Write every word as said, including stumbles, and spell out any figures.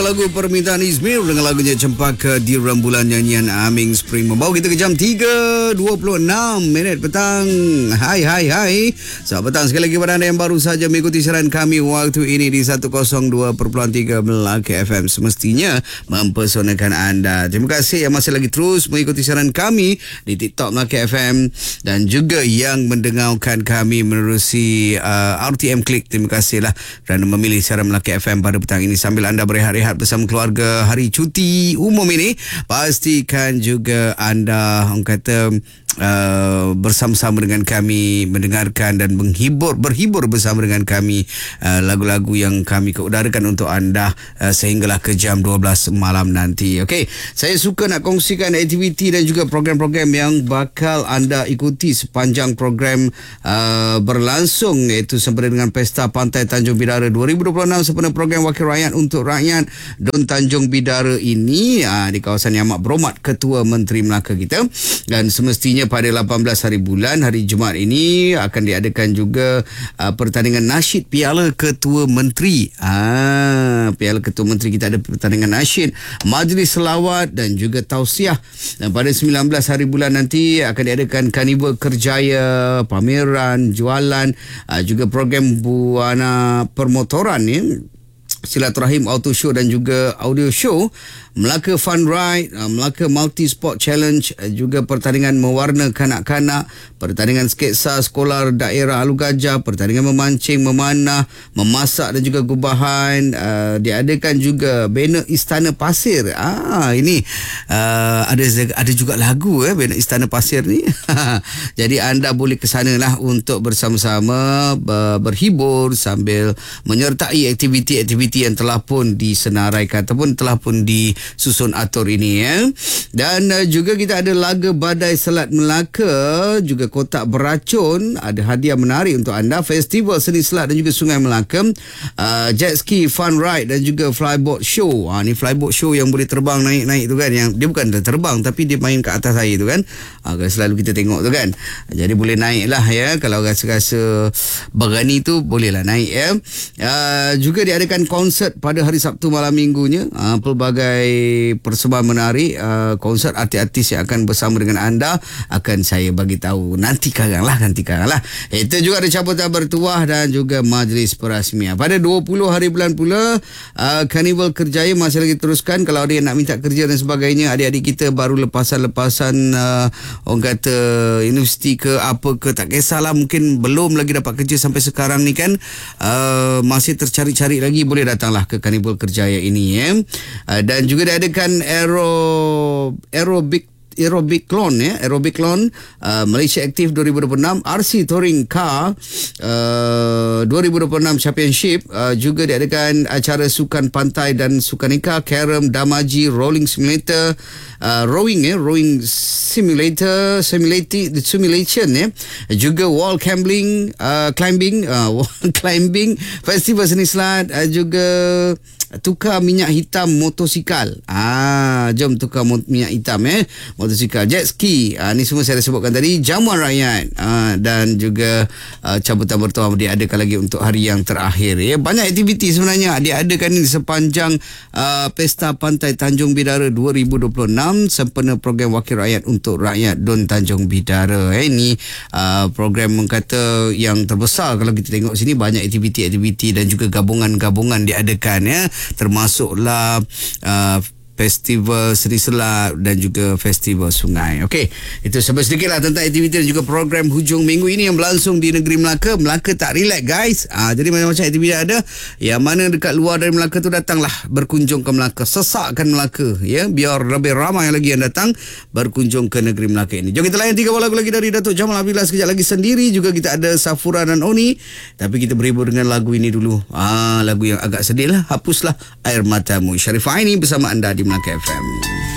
adalah lagu permintaan Izmir dengan lagunya Cempaka di Rembulan, nyanyian Aming Spring membawa kita ke jam tiga dua puluh enam minit petang. Hai hai hai. Selamat petang sekali lagi kepada anda yang baru saja mengikuti siaran kami waktu ini di seratus dua perpuluhan tiga Melaka F M. Semestinya mempesonakan anda. Terima kasih yang masih lagi terus mengikuti siaran kami di TikTok Melaka F M dan juga yang mendengarkan kami menerusi uh, R T M Klik. Terima kasihlah kerana memilih siaran Melaka F M pada petang ini sambil anda berehat-rehat bersama keluarga hari cuti umum ini. Pastikan juga anda orang kata Uh, bersama-sama dengan kami mendengarkan dan menghibur berhibur bersama dengan kami uh, lagu-lagu yang kami keudarakan untuk anda uh, sehinggalah ke jam dua belas malam nanti. Okey, saya suka nak kongsikan aktiviti dan juga program-program yang bakal anda ikuti sepanjang program uh, berlangsung, iaitu sempena dengan Pesta Pantai Tanjung Bidara dua ribu dua puluh enam sempena program Wakil Rakyat untuk Rakyat Don Tanjung Bidara ini uh, di kawasan Yang Amat Berhormat Ketua Menteri Melaka kita. Dan semestinya pada lapan belas hari bulan, hari Jumaat ini akan diadakan juga uh, pertandingan nasyid Piala Ketua Menteri. Ah, Piala Ketua Menteri kita ada pertandingan nasyid, majlis selawat dan juga tausiah. Dan pada sembilan belas hari bulan nanti akan diadakan Karnival Kerjaya, pameran, jualan, uh, juga program buana permotoran ya. Silaturahim Auto Show dan juga Audio Show, Melaka Fun Ride, Melaka Multi Sport Challenge, juga pertandingan mewarna kanak-kanak, pertandingan sketsa sekolah daerah Alu Gajah, pertandingan memancing, memanah, memasak dan juga gubahan. Uh, diadakan juga banner Istana Pasir. Ah, ini uh, ada ada juga lagu eh banner Istana Pasir ni. Jadi anda boleh ke sanalah untuk bersama-sama ber- berhibur sambil menyertai aktiviti-aktiviti yang telah pun disenaraikan ataupun telah pun disusun atur ini ya. Dan uh, juga kita ada laga Badai Selat Melaka, juga kotak beracun, ada hadiah menarik untuk anda, festival seni selat dan juga Sungai Melaka, uh, jet ski fun ride dan juga flyboard show. Ha, ni flyboard show yang boleh terbang naik-naik tu kan, yang dia bukan terbang tapi dia main kat atas air tu kan. Ha, selalu kita tengok tu kan. Jadi boleh naik lah ya, kalau rasa-rasa berani tu bolehlah naik ya. Uh, juga diadakan konsert pada hari Sabtu malam minggunya, uh, pelbagai persembahan menarik, uh, konsert artis-artis yang akan bersama dengan anda akan saya bagi tahu nanti karang lah nanti karang lah. Itu juga ada cabutan bertuah dan juga majlis perasmian pada dua puluh hari bulan pula. uh, Karnival Kerjaya masih lagi teruskan. Kalau ada yang nak minta kerja dan sebagainya, adik-adik kita baru lepasan-lepasan uh, orang kata universiti ke apa ke, tak kisahlah, mungkin belum lagi dapat kerja sampai sekarang ni kan, uh, masih tercari-cari lagi, boleh datanglah ke Karnival Kerjaya ini ya. Uh, dan juga diadakan Aero Aerobic Aerobiklon ya, Aerobiklon uh, Malaysia Aktif dua ribu dua puluh enam, R C Touring Car uh, dua ribu dua puluh enam Championship, uh, juga diadakan acara sukan pantai dan sukanika, carom, damaji, rolling simulator, uh, rowing ya, rowing simulator, simulated simulation ya, juga wall climbing, uh, climbing, uh, wall climbing, festival seni selat, uh, juga tukar minyak hitam motosikal. Ah, jom tukar minyak hitam eh, motosikal, jet ski. Ah, ni semua saya dah sebutkan tadi, jamuan rakyat. Ah, dan juga ah, cabutan bertuah diadakan lagi untuk hari yang terakhir ya. Banyak aktiviti sebenarnya diadakan ini sepanjang ah, Pesta Pantai Tanjung Bidara dua ribu dua puluh enam sempena program Wakil Rakyat untuk Rakyat Don Tanjung Bidara. Eh, ini ah, program kata yang terbesar kalau kita tengok sini, banyak aktiviti-aktiviti dan juga gabungan-gabungan diadakan ya. Termasuklah uh, festival seni selat dan juga festival sungai. Okey, itu sampai sedikitlah tentang aktiviti dan juga program hujung minggu ini yang berlangsung di negeri Melaka. Melaka tak relax guys. Ah, jadi macam-macam aktiviti ada. Yang mana dekat luar dari Melaka tu, datanglah berkunjung ke Melaka, sesakkan Melaka ya, biar lebih ramai lagi yang datang berkunjung ke negeri Melaka ini. Jom kita layan tiga lagu lagi dari Datuk Jamal Abdillah sekejap lagi sendiri. Juga kita ada Safura dan Oni, tapi kita berhibur dengan lagu ini dulu. Ah, lagu yang agak sedih lah, Hapuslah Air Matamu, Sharifah ini bersama anda di Melaka F M.